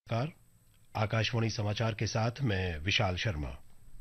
नमस्कार। आकाशवाणी समाचार के साथ मैं विशाल शर्मा।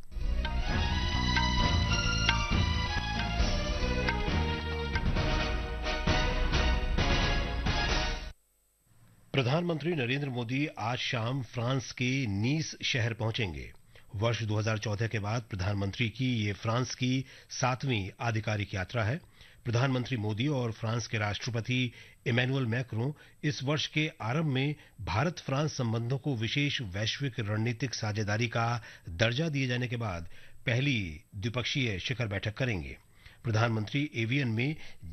प्रधानमंत्री नरेंद्र मोदी आज शाम फ्रांस के नीस शहर पहुंचेंगे। वर्ष 2014 के बाद प्रधानमंत्री की ये फ्रांस की 7वीं आधिकारिक यात्रा है। प्रधानमंत्री मोदी और फ्रांस के राष्ट्रपति इमैनुअल मैक्रों इस वर्ष के आरंभ में भारत फ्रांस संबंधों को विशेष वैश्विक रणनीतिक साझेदारी का दर्जा दिए जाने के बाद पहली द्विपक्षीय शिखर बैठक करेंगे। प्रधानमंत्री एवियन में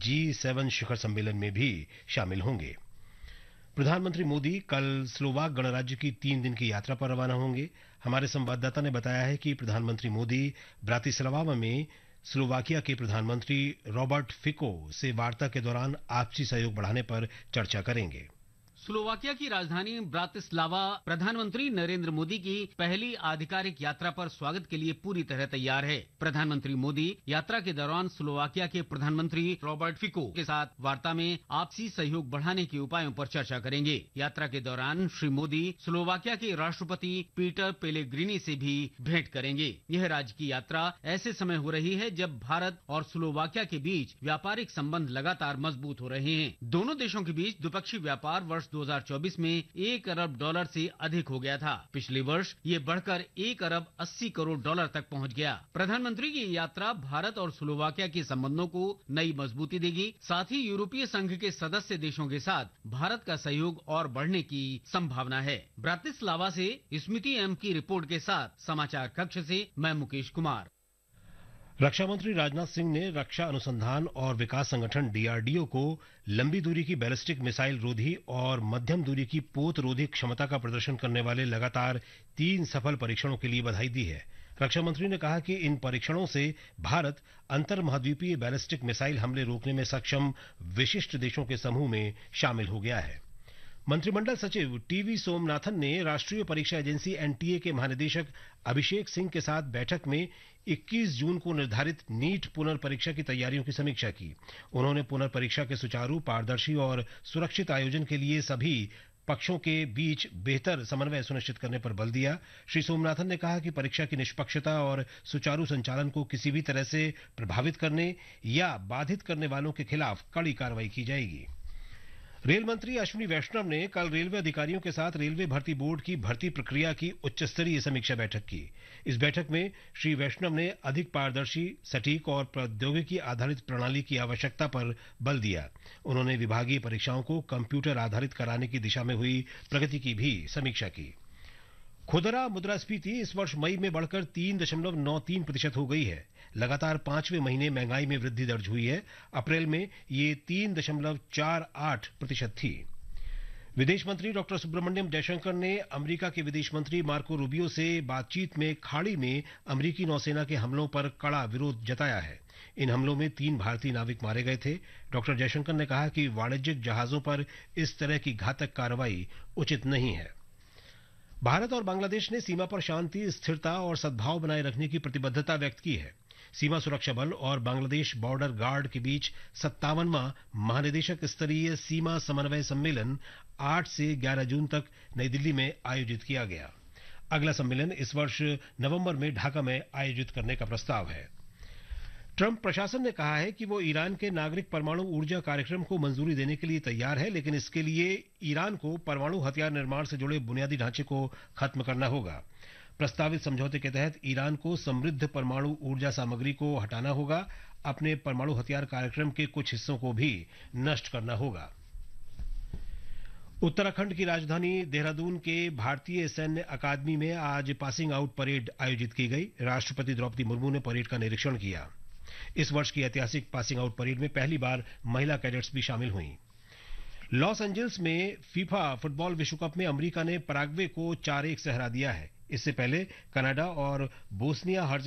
G7 शिखर सम्मेलन में भी शामिल होंगे। प्रधानमंत्री मोदी कल स्लोवाक गणराज्य की 3 दिन की यात्रा पर रवाना होंगे। हमारे संवाददाता ने बताया है कि प्रधानमंत्री मोदी ब्रातिस्लावा में स्लोवाकिया के प्रधानमंत्री रॉबर्ट फिको से वार्ता के दौरान आपसी सहयोग बढ़ाने पर चर्चा करेंगे। स्लोवाकिया की राजधानी ब्रातिस्लावा प्रधानमंत्री नरेंद्र मोदी की पहली आधिकारिक यात्रा पर स्वागत के लिए पूरी तरह तैयार है। प्रधानमंत्री मोदी यात्रा के दौरान स्लोवाकिया के प्रधानमंत्री रॉबर्ट फिको के साथ वार्ता में आपसी सहयोग बढ़ाने के उपायों पर चर्चा करेंगे। यात्रा के दौरान श्री मोदी स्लोवाकिया के राष्ट्रपति पीटर पेलेग्रिनी से भी भेंट करेंगे। यह राज्य की यात्रा ऐसे समय हो रही है जब भारत और स्लोवाकिया के बीच व्यापारिक संबंध लगातार मजबूत हो रहे हैं। दोनों देशों के बीच द्विपक्षीय व्यापार वर्ष 2024 में $1 अरब से अधिक हो गया था। पिछले वर्ष ये बढ़कर $1 अरब 80 करोड़ तक पहुंच गया। प्रधानमंत्री की यात्रा भारत और स्लोवाकिया के संबंधों को नई मजबूती देगी। साथ ही यूरोपीय संघ के सदस्य देशों के साथ भारत का सहयोग और बढ़ने की संभावना है। ब्रातिस्लावा से स्मृति एम की रिपोर्ट के साथ समाचार कक्ष से मैं मुकेश कुमार। रक्षा मंत्री राजनाथ सिंह ने रक्षा अनुसंधान और विकास संगठन DRDO को लंबी दूरी की बैलिस्टिक मिसाइल रोधी और मध्यम दूरी की पोत रोधी क्षमता का प्रदर्शन करने वाले लगातार 3 सफल परीक्षणों के लिए बधाई दी है। रक्षा मंत्री ने कहा कि इन परीक्षणों से भारत अंतर महाद्वीपीय बैलिस्टिक मिसाइल हमले रोकने में सक्षम विशिष्ट देशों के समूह में शामिल हो गया है। मंत्रिमंडल सचिव टीवी सोमनाथन ने राष्ट्रीय परीक्षा एजेंसी NTA के महानिदेशक अभिषेक सिंह के साथ बैठक में 21 जून को निर्धारित नीट पुनर्परीक्षा की तैयारियों की समीक्षा की। उन्होंने पुनर्परीक्षा के सुचारू, पारदर्शी और सुरक्षित आयोजन के लिए सभी पक्षों के बीच बेहतर समन्वय सुनिश्चित करने पर बल दिया। श्री सोमनाथन ने कहा कि परीक्षा की निष्पक्षता और सुचारू संचालन को किसी भी तरह से प्रभावित करने या बाधित करने वालों के खिलाफ कड़ी कार्रवाई की जाएगी। रेल मंत्री अश्विनी वैष्णव ने कल रेलवे अधिकारियों के साथ रेलवे भर्ती बोर्ड की भर्ती प्रक्रिया की उच्च स्तरीय समीक्षा बैठक की। इस बैठक में श्री वैष्णव ने अधिक पारदर्शी, सटीक और प्रौद्योगिकी आधारित प्रणाली की आवश्यकता पर बल दिया। उन्होंने विभागीय परीक्षाओं को कंप्यूटर आधारित कराने की दिशा में हुई प्रगति की भी समीक्षा की। खुदरा मुद्रास्फीति इस वर्ष मई में बढ़कर 3.93% हो गई है। लगातार 5वें महीने महंगाई में वृद्धि दर्ज हुई है। अप्रैल में ये 3.48% थी। विदेश मंत्री डॉक्टर सुब्रमण्यम जयशंकर ने अमेरिका के विदेश मंत्री मार्को रूबियो से बातचीत में खाड़ी में अमेरिकी नौसेना के हमलों पर कड़ा विरोध जताया है। इन हमलों में 3 भारतीय नाविक मारे गए थे। डॉक्टर जयशंकर ने कहा कि वाणिज्यिक जहाजों पर इस तरह की घातक कार्रवाई उचित नहीं है। भारत और बांग्लादेश ने सीमा पर शांति, स्थिरता और सद्भाव बनाए रखने की प्रतिबद्धता व्यक्त की है। सीमा सुरक्षा बल और बांग्लादेश बॉर्डर गार्ड के बीच 57वां महानिदेशक स्तरीय सीमा समन्वय सम्मेलन 8 से 11 जून तक नई दिल्ली में आयोजित किया गया। अगला सम्मेलन इस वर्ष नवंबर में ढाका में आयोजित करने का प्रस्ताव है। ट्रंप प्रशासन ने कहा है कि वो ईरान के नागरिक परमाणु ऊर्जा कार्यक्रम को मंजूरी देने के लिए तैयार है, लेकिन इसके लिए ईरान को परमाणु हथियार निर्माण से जुड़े बुनियादी ढांचे को खत्म करना होगा। प्रस्तावित समझौते के तहत ईरान को समृद्ध परमाणु ऊर्जा सामग्री को हटाना होगा, अपने परमाणु हथियार कार्यक्रम के कुछ हिस्सों को भी नष्ट करना होगा। उत्तराखंड की राजधानी देहरादून के भारतीय सैन्य अकादमी में आज पासिंग आउट परेड आयोजित की गई। राष्ट्रपति द्रौपदी मुर्मू ने परेड का निरीक्षण किया। इस वर्ष की ऐतिहासिक पासिंग आउट परेड में पहली बार महिला कैडेट्स भी शामिल हुईं। लॉस एंजल्स में फीफा फुटबॉल विश्व कप में अमेरिका ने पैराग्वे को 4-1 से हरा दिया है। इससे पहले कनाडा और बोस्निया